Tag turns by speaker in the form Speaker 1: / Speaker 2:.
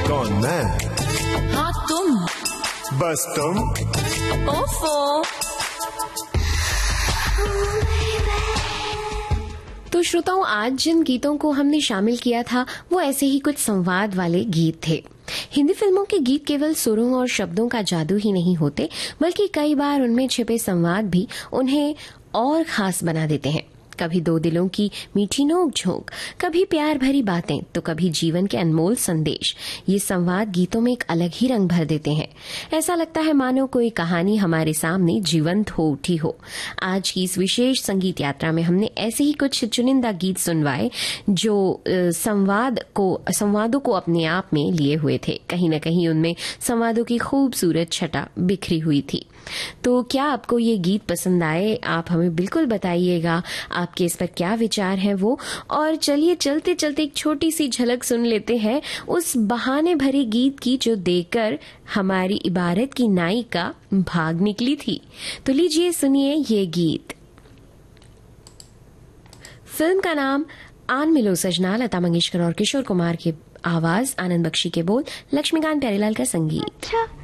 Speaker 1: कौन मैं?
Speaker 2: हाँ तुम।
Speaker 1: बस तुम।
Speaker 2: ओफो।
Speaker 3: तो श्रोताओं, आज जिन गीतों को हमने शामिल किया था वो ऐसे ही कुछ संवाद वाले गीत थे। हिंदी फिल्मों के गीत केवल सुरों और शब्दों का जादू ही नहीं होते, बल्कि कई बार उनमें छिपे संवाद भी उन्हें और खास बना देते हैं। कभी दो दिलों की मीठी नोक झोंक, कभी प्यार भरी बातें, तो कभी जीवन के अनमोल संदेश। ये संवाद गीतों में एक अलग ही रंग भर देते हैं। ऐसा लगता है मानो कोई कहानी हमारे सामने जीवंत हो उठी हो। आज की इस विशेष संगीत यात्रा में हमने ऐसे ही कुछ चुनिंदा गीत सुनवाए जो संवादों को अपने आप में लिए हुए थे। कहीं न कहीं उनमें संवादों की खूबसूरत छटा बिखरी हुई थी। तो क्या आपको ये गीत पसंद आए? आप हमें बिल्कुल बताइएगा आपके इस पर क्या विचार है वो। और चलिए चलते चलते एक छोटी सी झलक सुन लेते हैं उस बहाने भरे गीत की जो देकर हमारी इबारत की नायिका भाग निकली थी। तो लीजिए सुनिए ये गीत। फिल्म का नाम आन मिलो सजना, लता मंगेशकर और किशोर कुमार की आवाज, आनंद बख्शी के बोल, लक्ष्मीकांत प्यारेलाल का संगीत।